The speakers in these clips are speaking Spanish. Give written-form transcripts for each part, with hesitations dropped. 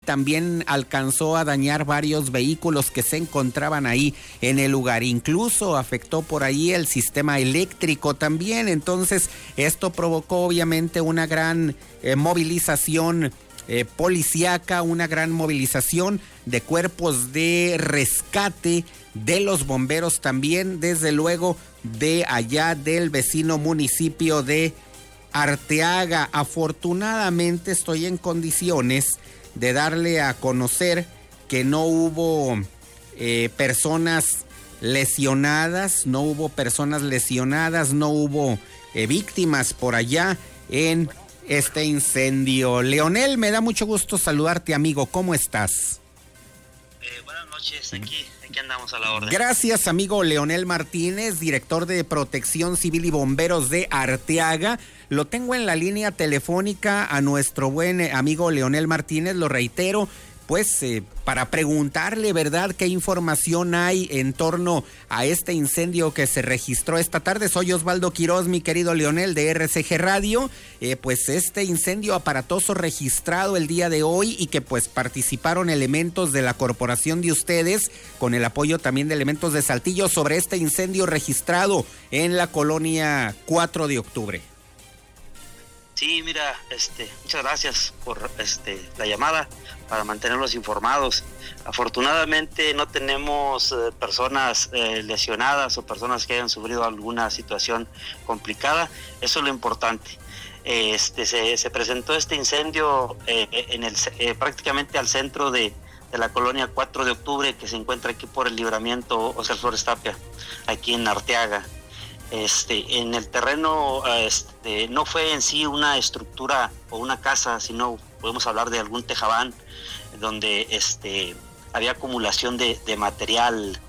también alcanzó a dañar varios vehículos que se encontraban ahí en el lugar. Incluso afectó por ahí el sistema eléctrico también. Entonces, esto provocó obviamente una gran movilización policíaca, una gran movilización de cuerpos de rescate de los bomberos también, desde luego de allá del vecino municipio de Arteaga. Afortunadamente estoy en condiciones de darle a conocer que no hubo personas lesionadas, no hubo víctimas por allá en este incendio. Leonel, me da mucho gusto saludarte, amigo. ¿Cómo estás? Buenas noches, aquí andamos a la orden. Gracias, amigo Leonel Martínez, director de Protección Civil y Bomberos de Arteaga. Lo tengo en la línea telefónica a nuestro buen amigo Leonel Martínez, lo reitero, pues para preguntarle, ¿verdad?, qué información hay en torno a este incendio que se registró esta tarde. Soy Osvaldo Quiroz, mi querido Leonel, de RCG Radio. Pues este incendio aparatoso registrado el día de hoy y que pues participaron elementos de la corporación de ustedes, con el apoyo también de elementos de Saltillo, sobre este incendio registrado en la colonia 4 de octubre. Sí, mira, muchas gracias por la llamada para mantenerlos informados. Afortunadamente no tenemos personas lesionadas o personas que hayan sufrido alguna situación complicada. Eso es lo importante. Se presentó este incendio prácticamente al centro de la colonia 4 de octubre, que se encuentra aquí por el Libramiento Óscar Flores Tapia, aquí en Arteaga. En el terreno no fue en sí una estructura o una casa, sino podemos hablar de algún tejabán donde había acumulación de material,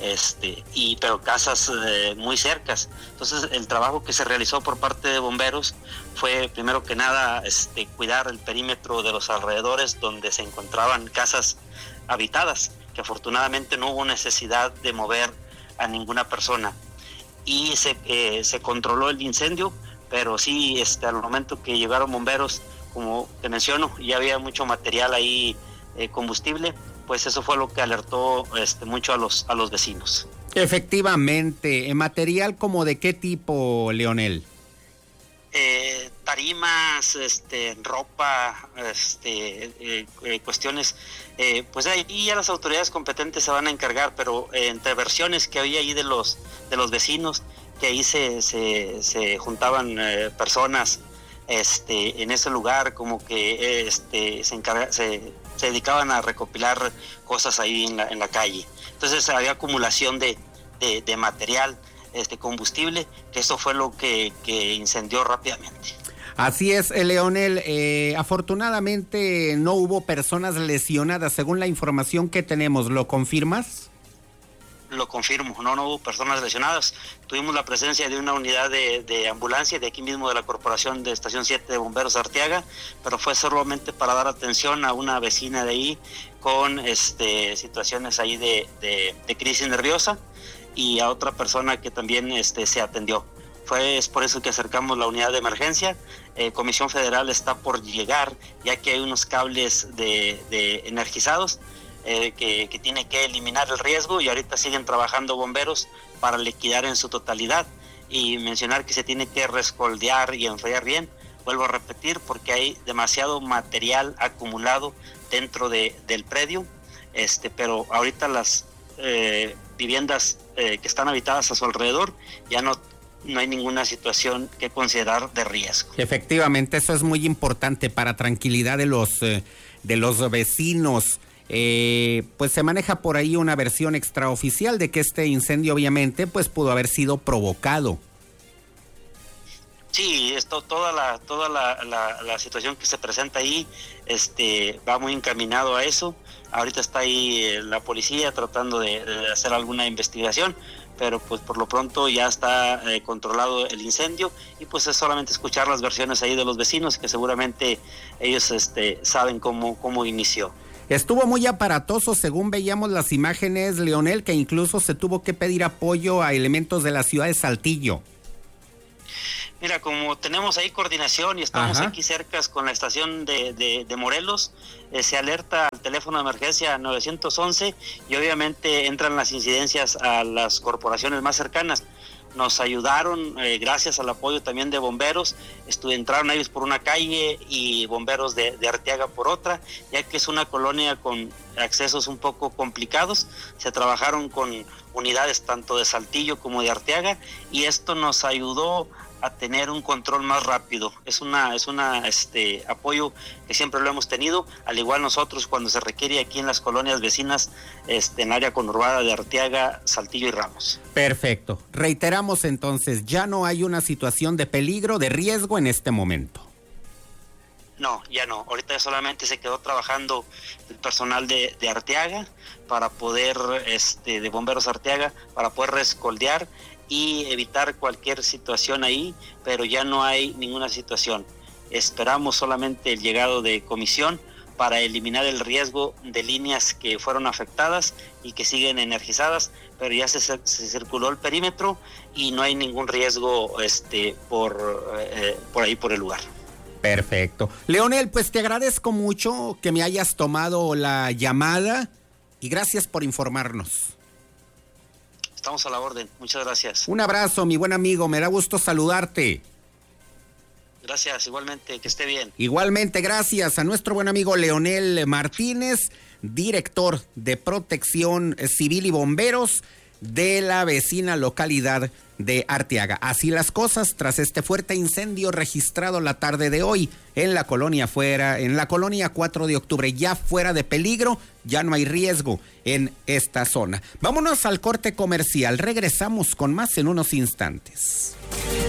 pero casas muy cercas. Entonces el trabajo que se realizó por parte de bomberos fue primero que nada cuidar el perímetro de los alrededores donde se encontraban casas habitadas, que afortunadamente no hubo necesidad de mover a ninguna persona. Y se controló el incendio, pero sí, al momento que llegaron bomberos, como te menciono, ya había mucho material ahí, combustible, pues eso fue lo que alertó mucho a los vecinos. Efectivamente. ¿Material como de qué tipo, Leonel? Tarimas, ropa, cuestiones, pues ahí ya las autoridades competentes se van a encargar, pero entre versiones que había ahí de los vecinos, que ahí se juntaban personas en ese lugar, como que se dedicaban a recopilar cosas ahí en la calle. Entonces había acumulación de material, combustible, que eso fue lo que incendió rápidamente. Así es, Leonel. Afortunadamente no hubo personas lesionadas, según la información que tenemos. ¿Lo confirmas? Lo confirmo, no hubo personas lesionadas. Tuvimos la presencia de una unidad de ambulancia de aquí mismo de la Corporación de Estación 7 de Bomberos de Arteaga, pero fue solamente para dar atención a una vecina de ahí con situaciones ahí de crisis nerviosa, y a otra persona que también se atendió. Es por eso que acercamos la unidad de emergencia. Comisión Federal está por llegar, ya que hay unos cables de energizados que tiene que eliminar el riesgo, y ahorita siguen trabajando bomberos para liquidar en su totalidad. Y mencionar que se tiene que rescoldear y enfriar bien. Vuelvo a repetir, porque hay demasiado material acumulado dentro del predio, pero ahorita las viviendas que están habitadas a su alrededor ya no hay ninguna situación que considerar de riesgo. Efectivamente, eso es muy importante para tranquilidad de los vecinos. Pues se maneja por ahí una versión extraoficial de que este incendio obviamente pues pudo haber sido provocado. Sí, toda la situación que se presenta ahí va muy encaminado a eso. Ahorita está ahí la policía tratando de hacer alguna investigación, pero pues por lo pronto ya está controlado el incendio, y pues es solamente escuchar las versiones ahí de los vecinos, que seguramente ellos saben cómo inició. Estuvo muy aparatoso, según veíamos las imágenes, Leonel, que incluso se tuvo que pedir apoyo a elementos de la ciudad de Saltillo. Mira, como tenemos ahí coordinación y estamos aquí cerca con la estación de Morelos, se alerta al teléfono de emergencia 911 y obviamente entran las incidencias a las corporaciones más cercanas. Nos ayudaron, gracias al apoyo también de bomberos, entraron ellos por una calle y bomberos de Arteaga por otra, ya que es una colonia con accesos un poco complicados. Se trabajaron con unidades tanto de Saltillo como de Arteaga y esto nos ayudó a tener un control más rápido. Es una apoyo que siempre lo hemos tenido, al igual nosotros cuando se requiere aquí en las colonias vecinas, en área conurbada de Arteaga, Saltillo y Ramos. Perfecto. Reiteramos entonces, ya no hay una situación de peligro, de riesgo en este momento. No, ya no. Ahorita solamente se quedó trabajando el personal de Arteaga para poder, de Bomberos Arteaga, para poder rescoldear y evitar cualquier situación ahí, pero ya no hay ninguna situación. Esperamos solamente el llegado de comisión para eliminar el riesgo de líneas que fueron afectadas y que siguen energizadas, pero ya se circuló el perímetro y no hay ningún riesgo por ahí por el lugar. Perfecto. Leonel, pues te agradezco mucho que me hayas tomado la llamada y gracias por informarnos. Estamos a la orden. Muchas gracias. Un abrazo, mi buen amigo. Me da gusto saludarte. Gracias, igualmente. Que esté bien. Igualmente, gracias a nuestro buen amigo Leonel Martínez, director de Protección Civil y Bomberos de la vecina localidad de Arteaga. Así las cosas tras este fuerte incendio registrado la tarde de hoy en la colonia 4 de octubre, ya fuera de peligro, ya no hay riesgo en esta zona. Vámonos al corte comercial, regresamos con más en unos instantes.